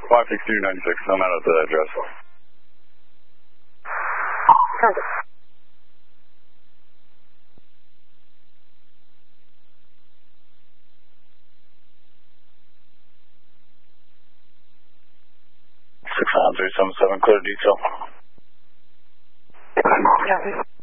56296, I'm out at the address. Contact. Six 377, clear detail. Copy.